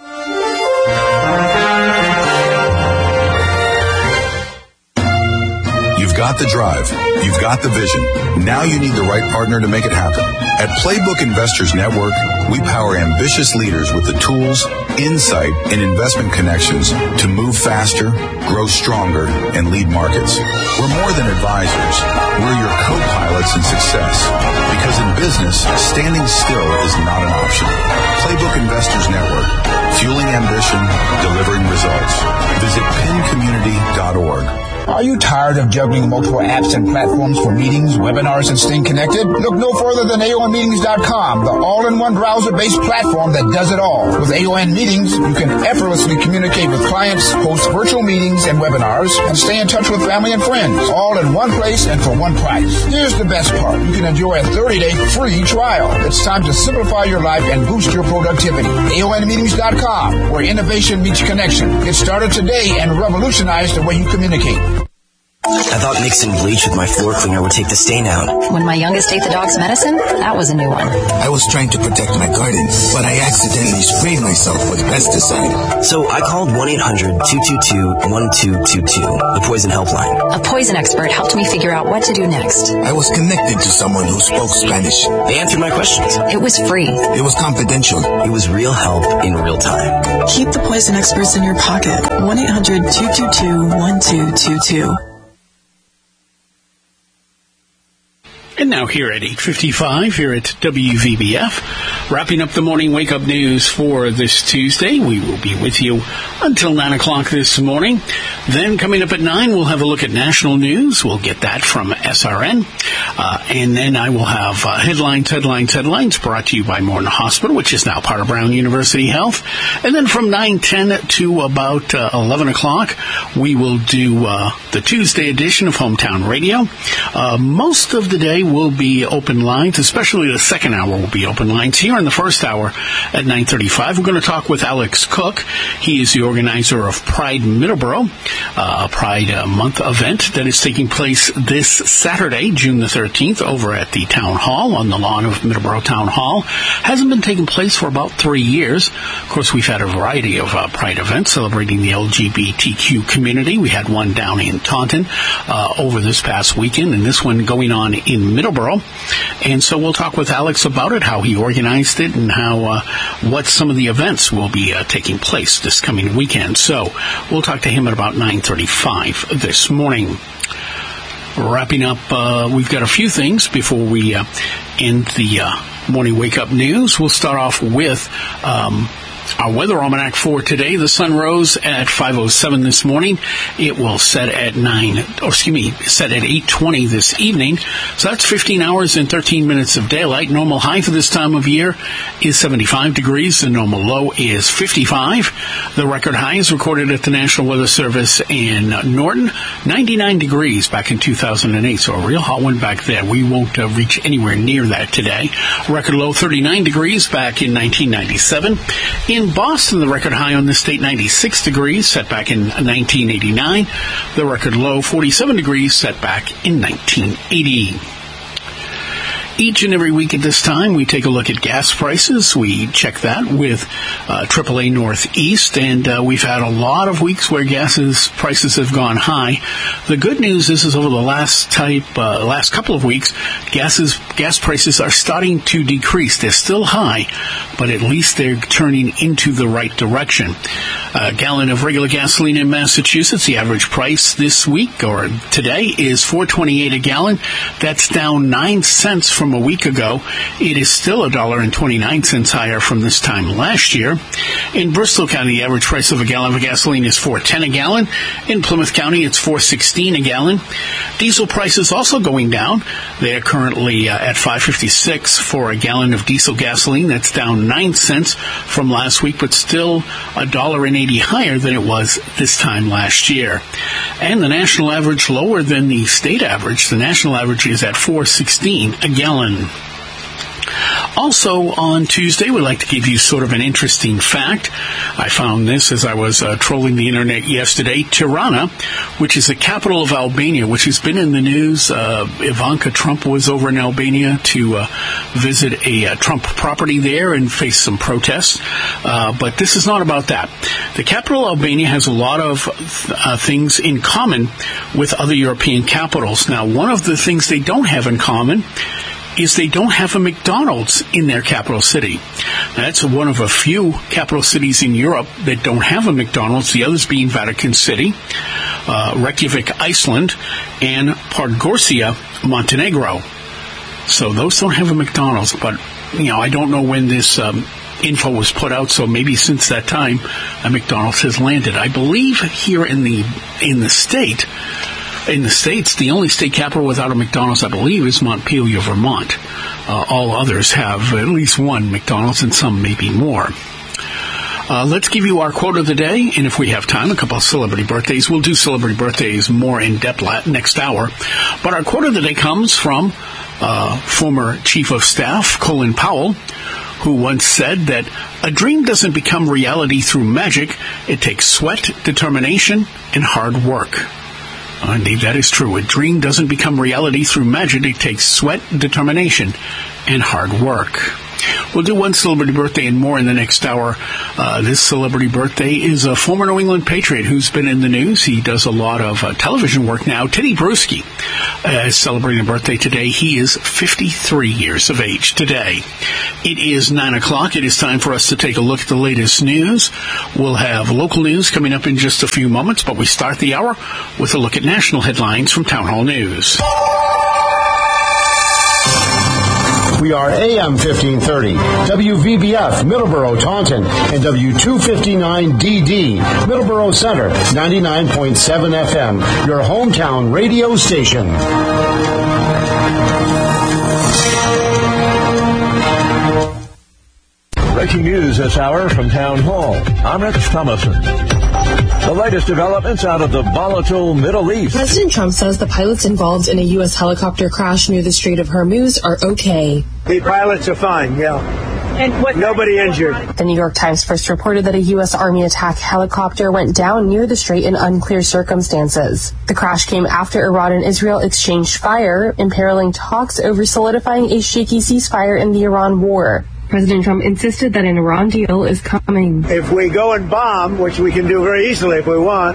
You've got the drive. You've got the vision. Now you need the right partner to make it happen. At Playbook Investors Network, we power ambitious leaders with the tools, insight, and investment connections to move faster, grow stronger, and lead markets. We're more than advisors. We're your co-pilots in success. Because in business, standing still is not an option. Playbook Investors Network. Fueling ambition, delivering results. Visit pin community dot org. Are you tired of juggling multiple apps and platforms for meetings, webinars, and staying connected? Look no further than A O N meetings dot com, the all-in-one browser-based platform that does it all. With A O N Meetings, you can effortlessly communicate with clients, host virtual meetings and webinars, and stay in touch with family and friends, all in one place and for one price. Here's the best part. You can enjoy a thirty-day free trial. It's time to simplify your life and boost your productivity. A O N meetings dot com, where innovation meets connection. Get started today and revolutionize the way you communicate. I thought mixing bleach with my floor cleaner would take the stain out. When my youngest ate the dog's medicine, that was a new one. I was trying to protect my garden, but I accidentally sprayed myself with pesticide. So I called one eight hundred two two two one two two two, the poison helpline. A poison expert helped me figure out what to do next. I was connected to someone who spoke Spanish. They answered my questions. It was free. It was confidential. It was real help in real time. Keep the poison experts in your pocket. one eight hundred two two two one two two two. And now here at eight fifty-five, here at W V B F, wrapping up the morning wake-up news for this Tuesday. We will be with you until nine o'clock this morning. Then coming up at nine, we'll have a look at national news. We'll get that from S R N. Uh, and then I will have uh, headlines, headlines, headlines brought to you by Morton Hospital, which is now part of Brown University Health. And then from nine ten to about uh, eleven o'clock, we will do uh, the Tuesday edition of Hometown Radio. Uh, most of the day will be open lines, especially the second hour will be open lines. Here in the first hour at nine thirty-five, we're going to talk with Alex Cook. He is the organizer of Pride Middleborough, uh, a Pride uh, Month event that is taking place this Saturday, June the thirteenth, over at the Town Hall, on the lawn of Middleborough Town Hall. Hasn't been taking place for about three years. Of course, we've had a variety of uh, Pride events celebrating the L G B T Q community. We had one down in Taunton uh, over this past weekend, and this one going on in Middleborough. And so we'll talk with Alex about it, how he organized it, and how uh, what some of the events will be uh, taking place this coming weekend. So we'll talk to him at about nine thirty-five this morning. Wrapping up, uh, we've got a few things before we uh, end the uh, morning wake-up news. We'll start off with um, our weather almanac for today. The sun rose at five oh seven this morning. It will set at nine, or excuse me, set at eight twenty this evening. So that's fifteen hours and thirteen minutes of daylight. Normal high for this time of year is seventy-five degrees. The normal low is fifty-five. The record high is recorded at the National Weather Service in Norton, ninety-nine degrees back in two thousand eight. So a real hot one back there. We won't uh, reach anywhere near that today. Record low thirty-nine degrees back in nineteen ninety-seven. In Boston, the record high on this date, ninety-six degrees, set back in nineteen eighty-nine. The record low, forty-seven degrees, set back in nineteen eighty. Each and every week at this time, we take a look at gas prices. We check that with uh, triple A Northeast, and uh, we've had a lot of weeks where gas prices have gone high. The good news is, is over the last type, uh, last couple of weeks, gases, gas prices are starting to decrease. They're still high, but at least they're turning into the right direction. A gallon of regular gasoline in Massachusetts, the average price this week or today is four twenty-eight a gallon. That's down nine cents from a week ago. It is still one dollar and twenty-nine cents higher from this time last year. In Bristol County, the average price of a gallon of gasoline is four ten a gallon. In Plymouth County, it's four sixteen a gallon. Diesel prices also going down. They are currently uh, at five fifty-six for a gallon of diesel gasoline. That's down nine cents from last week, but still one dollar and eighty higher than it was this time last year. And the national average lower than the state average. The national average is at four sixteen a gallon. Also on Tuesday, we'd like to give you sort of an interesting fact. I found this as I was uh, trolling the internet yesterday. Tirana, which is the capital of Albania, which has been in the news. Uh, Ivanka Trump was over in Albania to uh, visit a uh, Trump property there and face some protests. Uh, but this is not about that. The capital of Albania has a lot of uh, things in common with other European capitals. Now, one of the things they don't have in common is they don't have a McDonald's in their capital city. That's one of a few capital cities in Europe that don't have a McDonald's, the others being Vatican City, uh, Reykjavik, Iceland, and Podgorica, Montenegro. So those don't have a McDonald's, but, you know, I don't know when this um, info was put out, so maybe since that time a McDonald's has landed. I believe here in the in the state, in the States, the only state capital without a McDonald's, I believe, is Montpelier, Vermont. Uh, all others have at least one McDonald's, and some maybe more. Uh, let's give you our quote of the day, and if we have time, a couple of celebrity birthdays. We'll do celebrity birthdays more in depth next hour. But our quote of the day comes from uh, former Chief of Staff Colin Powell, who once said that a dream doesn't become reality through magic. It takes sweat, determination, and hard work. Uh, indeed, that is true. A dream doesn't become reality through magic. It takes sweat, determination, and hard work. We'll do one celebrity birthday and more in the next hour. Uh, this celebrity birthday is a former New England Patriot who's been in the news. He does a lot of uh, television work now. Teddy Bruschi uh, is celebrating a birthday today. He is fifty-three years of age today. It is nine o'clock. It is time for us to take a look at the latest news. We'll have local news coming up in just a few moments, but we start the hour with a look at national headlines from Town Hall News. We are A M fifteen thirty, W V B F, Middleborough, Taunton, and W two fifty-nine D D, Middleborough Center, ninety-nine point seven F M, your hometown radio station. Breaking news this hour from Town Hall. I'm Rich Thomason. The latest developments out of the volatile Middle East. President Trump says the pilots involved in a U S helicopter crash near the Strait of Hormuz are okay. The pilots are fine, yeah. And what Nobody injured. The New York Times first reported that a U S Army attack helicopter went down near the strait in unclear circumstances. The crash came after Iran and Israel exchanged fire, imperiling talks over solidifying a shaky ceasefire in the Iran war. President Trump insisted that an Iran deal is coming. If we go and bomb, which we can do very easily if we want,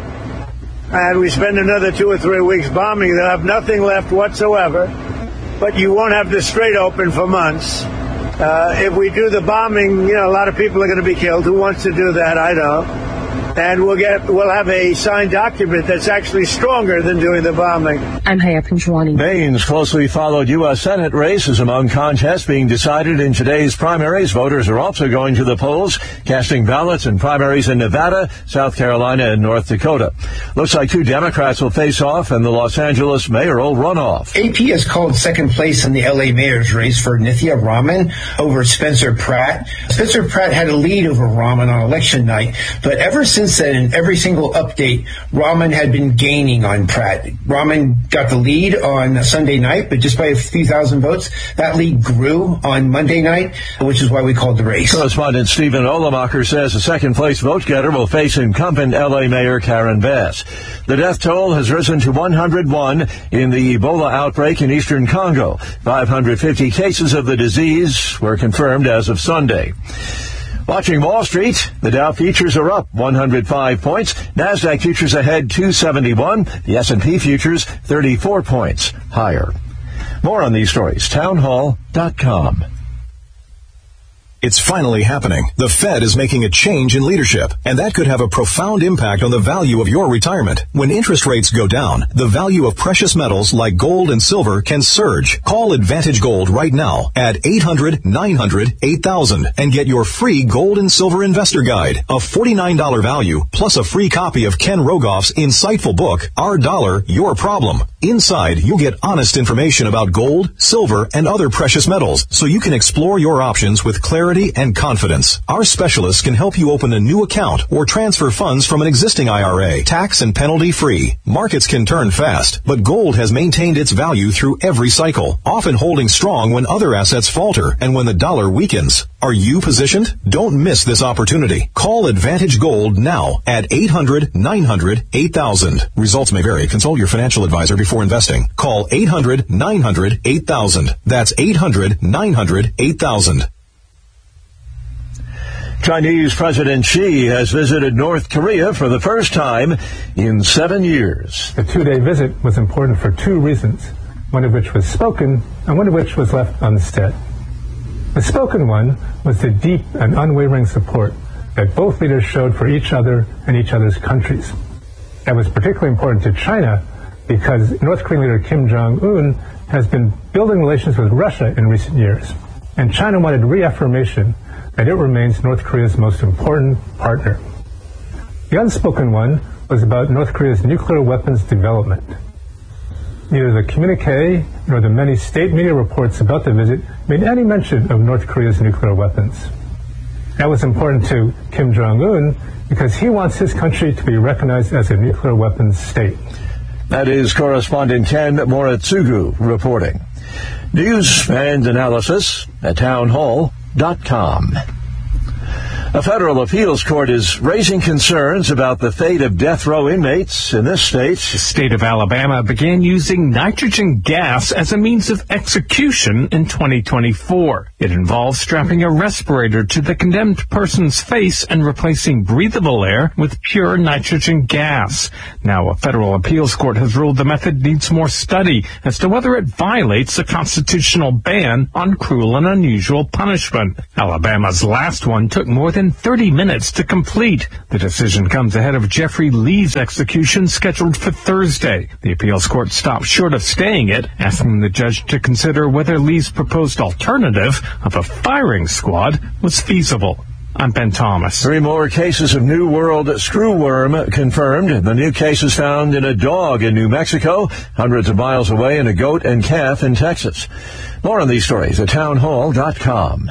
and we spend another two or three weeks bombing, they'll have nothing left whatsoever, but you won't have the strait open for months. Uh, if we do the bombing, you know, a lot of people are going to be killed. Who wants to do that? I don't. And we'll get, we'll have a signed document that's actually stronger than doing the bombing. I'm Haya Pinchwani. Maine's closely followed U S Senate race is among contests being decided in today's primaries. Voters are also going to the polls, casting ballots in primaries in Nevada, South Carolina, and North Dakota. Looks like two Democrats will face off in the Los Angeles mayoral runoff. A P has called second place in the L A mayor's race for Nithya Raman over Spencer Pratt. Spencer Pratt had a lead over Raman on election night, but ever since then, in every single update, Raman had been gaining on Pratt. Raman got the lead on Sunday night, but just by a few thousand votes. That lead grew on Monday night, which is why we called the race. Correspondent Stephen Olemacher says the second-place vote-getter will face incumbent L A Mayor Karen Bass. The death toll has risen to one hundred one in the Ebola outbreak in eastern Congo. five hundred fifty cases of the disease were confirmed as of Sunday. Watching Wall Street, the Dow futures are up one hundred five points. NASDAQ futures ahead two seventy-one. The S and P futures thirty-four points higher. More on these stories, townhall dot com. It's finally happening. The Fed is making a change in leadership, and that could have a profound impact on the value of your retirement. When interest rates go down, the value of precious metals like gold and silver can surge. Call Advantage Gold right now at eight hundred, nine hundred, eight thousand and get your free gold and silver investor guide, a forty-nine dollars value, plus a free copy of Ken Rogoff's insightful book, Our Dollar, Your Problem. Inside, you'll get honest information about gold, silver, and other precious metals, so you can explore your options with clarity and confidence. Our specialists can help you open a new account or transfer funds from an existing I R A, tax and penalty free. Markets can turn fast, but gold has maintained its value through every cycle, often holding strong when other assets falter and when the dollar weakens. Are you positioned? Don't miss this opportunity. Call Advantage Gold now at eight hundred, nine hundred, eight thousand. Results may vary. Consult your financial advisor before investing. Call eight hundred, nine hundred, eight thousand. That's eight hundred, nine hundred, eight thousand. Chinese President Xi has visited North Korea for the first time in seven years. The two-day visit was important for two reasons. one of which was spoken and one of which was left unsaid. The spoken one was the deep and unwavering support that both leaders showed for each other and each other's countries. That was particularly important to China because North Korean leader Kim Jong-un has been building relations with Russia in recent years, and China wanted reaffirmation that it remains North Korea's most important partner. The unspoken one was about North Korea's nuclear weapons development. Neither the communique nor the many state media reports about the visit made any mention of North Korea's nuclear weapons. That was important to Kim Jong-un because he wants his country to be recognized as a nuclear weapons state. That is correspondent Ken Moritsugu reporting. News and analysis at townhall dot com. A federal appeals court is raising concerns about the fate of death row inmates in this state. The state of Alabama began using nitrogen gas as a means of execution in twenty twenty-four. It involves strapping a respirator to the condemned person's face and replacing breathable air with pure nitrogen gas. Now, a federal appeals court has ruled the method needs more study as to whether it violates the constitutional ban on cruel and unusual punishment. Alabama's last one took more than thirty minutes to complete. The decision comes ahead of Jeffrey Lee's execution scheduled for Thursday. The appeals court stopped short of staying it, asking the judge to consider whether Lee's proposed alternative of a firing squad was feasible. I'm Ben Thomas. Three more cases of New World screwworm confirmed. The new case is found in a dog in New Mexico, hundreds of miles away in a goat and calf in Texas. More on these stories at townhall dot com.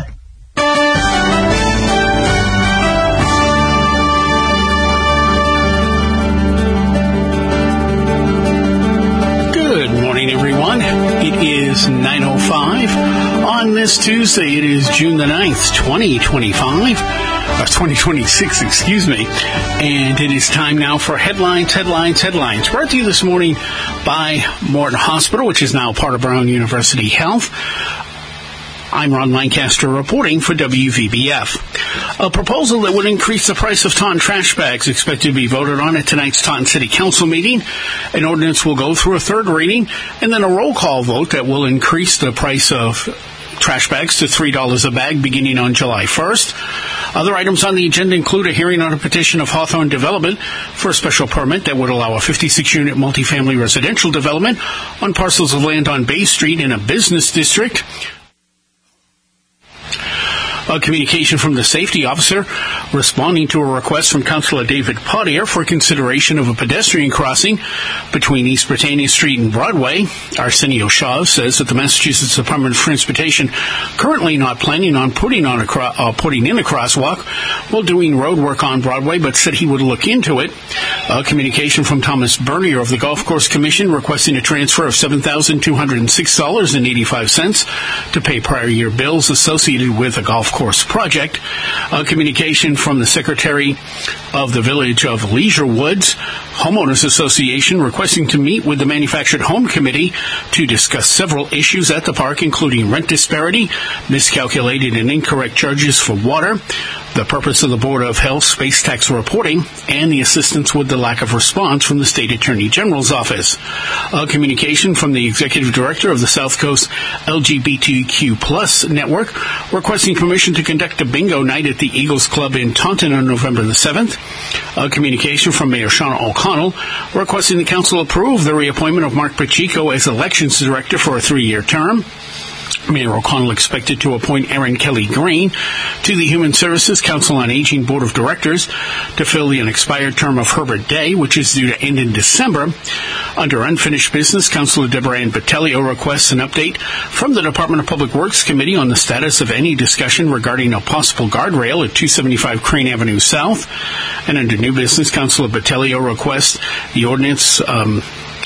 Everyone, it is nine oh five on this Tuesday. It is June the ninth, twenty twenty-five, or twenty twenty-six, excuse me, and it is time now for headlines, headlines, headlines. Brought to you this morning by Morton Hospital, which is now part of Brown University Health. I'm Ron Lancaster reporting for W V B F. A proposal that would increase the price of Taunton trash bags expected to be voted on at tonight's Taunton City Council meeting. An ordinance will go through a third reading and then a roll call vote that will increase the price of trash bags to three dollars a bag beginning on July first. Other items on the agenda include a hearing on a petition of Hawthorne Development for a special permit that would allow a fifty-six unit multifamily residential development on parcels of land on Bay Street in a business district. A communication from the safety officer responding to a request from Councilor David Potier for consideration of a pedestrian crossing between East Britannia Street and Broadway. Arsenio Shaw says that the Massachusetts Department of Transportation currently not planning on putting on a cro- uh, putting in a crosswalk while doing road work on Broadway, but said he would look into it. A communication from Thomas Bernier of the Golf Course Commission requesting a transfer of seven thousand two hundred six dollars and eighty-five cents to pay prior year bills associated with a golf course project. A communication from the Secretary of the Village of Leisure Woods Homeowners Association requesting to meet with the Manufactured Home Committee to discuss several issues at the park, including rent disparity, miscalculated and incorrect charges for water, the purpose of the Board of Health space tax reporting, and the assistance with the lack of response from the State Attorney General's office. A communication from the Executive Director of the South Coast L G B T Q plus Network requesting permission to conduct a bingo night at the Eagles Club in Taunton on November the seventh. A communication from Mayor Shauna O'Connell requesting the Council approve the reappointment of Mark Pacheco as Elections Director for a three-year term. Mayor O'Connell expected to appoint Erin Kelly Green to the Human Services Council on Aging Board of Directors to fill the unexpired term of Herbert Day, which is due to end in December. Under unfinished business, Councilor Deborah Ann Battaglia requests an update from the Department of Public Works Committee on the status of any discussion regarding a possible guardrail at two seventy-five Crane Avenue South. And under new business, Councilor Battaglia requests the ordinance um,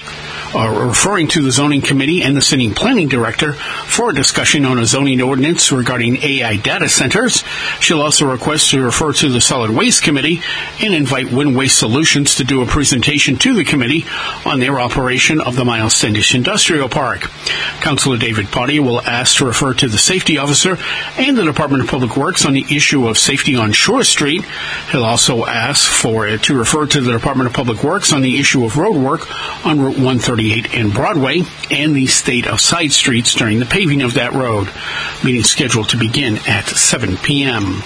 Uh, referring to the Zoning Committee and the Sitting Planning Director for a discussion on a zoning ordinance regarding A I data centers. She'll also request to refer to the Solid Waste Committee and invite Wind Waste Solutions to do a presentation to the committee on their operation of the Miles Standish Industrial Park. Councilor David Potier will ask to refer to the Safety Officer and the Department of Public Works on the issue of safety on Shore Street. He'll also ask for it to refer to the Department of Public Works on the issue of road work on Route one thirty. forty-eight and Broadway, and the state of side streets during the paving of that road. Meeting scheduled to begin at seven p.m.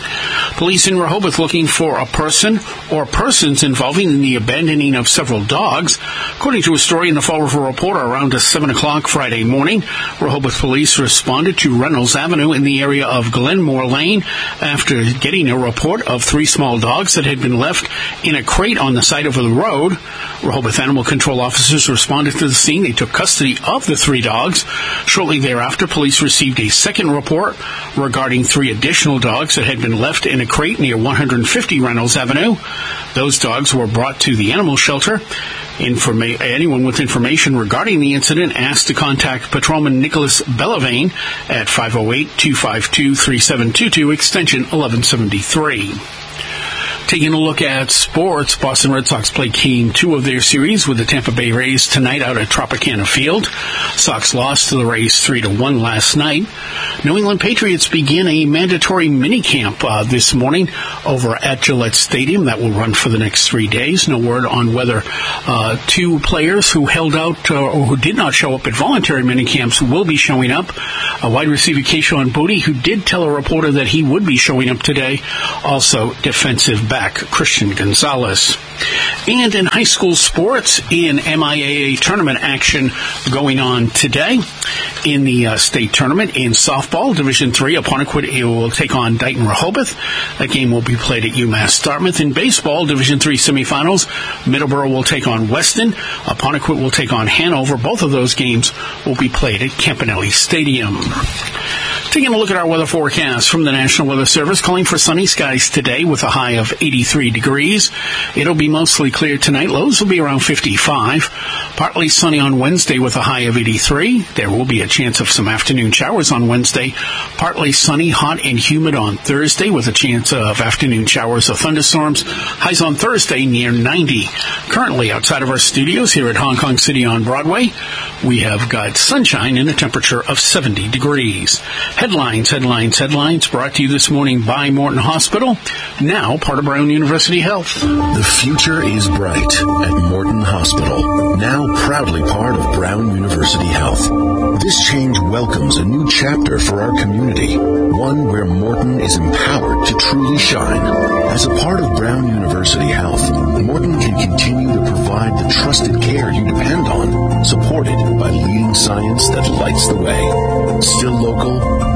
Police in Rehoboth looking for a person or persons involving in the abandoning of several dogs. According to a story in the Fall River Reporter, around seven o'clock Friday morning, Rehoboth police responded to Reynolds Avenue in the area of Glenmore Lane after getting a report of three small dogs that had been left in a crate on the side of the road. Rehoboth Animal Control officers responded to the scene. They took custody of the three dogs. Shortly thereafter, police received a second report regarding three additional dogs that had been left in a crate near one hundred fifty Reynolds Avenue. Those dogs were brought to the animal shelter. Informa- anyone with information regarding the incident asked to contact Patrolman Nicholas Bellavane at five oh eight, two five two, three seven two two, extension eleven seventy-three. Taking a look at sports, Boston Red Sox play Game two of their series with the Tampa Bay Rays tonight out at Tropicana Field. Sox lost to the Rays three to one last night. New England Patriots begin a mandatory minicamp uh, this morning over at Gillette Stadium. That will run for the next three days. No word on whether uh, two players who held out uh, or who did not show up at voluntary minicamps will be showing up. A wide receiver, Keyshawn Boutte, who did tell a reporter that he would be showing up today. Also, defensive back Christian Gonzalez. And in high school sports, in M I A A tournament action going on today. In the uh, state tournament in softball, Division three, Apponequet will take on Dighton Rehoboth. That game will be played at UMass Dartmouth. In baseball, Division three semifinals, Middleborough will take on Weston. Apponequet will take on Hanover. Both of those games will be played at Campanelli Stadium. Taking a look at our weather forecast from the National Weather Service, calling for sunny skies today with a high of eighty-three degrees. It'll be mostly clear tonight. Lows will be around fifty-five. Partly sunny on Wednesday with a high of eighty-three. There will be a chance of some afternoon showers on Wednesday. Partly sunny, hot, and humid on Thursday with a chance of afternoon showers or thunderstorms. Highs on Thursday near ninety. Currently outside of our studios here at Hong Kong City on Broadway, we have got sunshine and a temperature of seventy degrees. Headlines, headlines, headlines brought to you this morning by Morton Hospital, now part of Brown University Health. The future is bright at Morton Hospital, now proudly part of Brown University Health. This change welcomes a new chapter for our community, one where Morton is empowered to truly shine. As a part of Brown University Health, Morton can continue to provide the trusted care you depend on, supported by leading science that lights the way. Still local,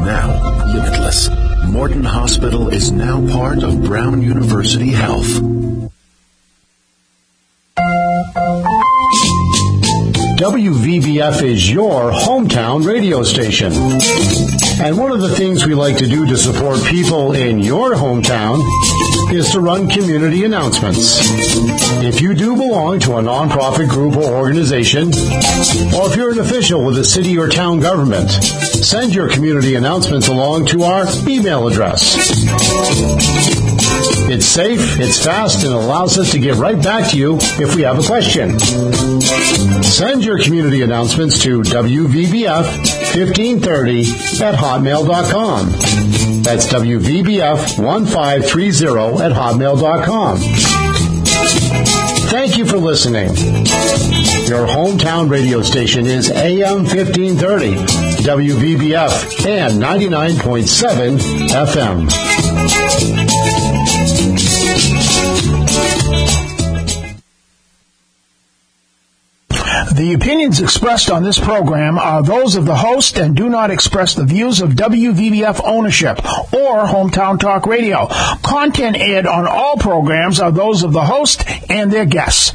now limitless. Morton Hospital is now part of Brown University Health. W V B F is your hometown radio station. And one of the things we like to do to support people in your hometown is to run community announcements. If you do belong to a nonprofit group or organization, or if you're an official with a city or town government, send your community announcements along to our email address. It's safe, it's fast, and allows us to get right back to you if we have a question. Send your community announcements to W V B F fifteen thirty at hotmail dot com. That's W V B F fifteen thirty at hotmail dot com. Thank you for listening. Your hometown radio station is A M fifteen thirty, W V B F, and ninety-nine point seven F M. The opinions expressed on this program are those of the host and do not express the views of W V B F ownership or Hometown Talk Radio. Content aired on all programs are those of the host and their guests.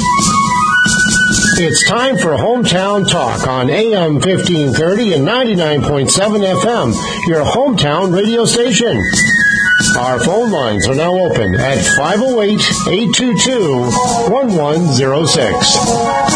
It's time for Hometown Talk on A M fifteen thirty and ninety-nine point seven F M, your hometown radio station. Our phone lines are now open at five oh eight, eight two two, one one oh six.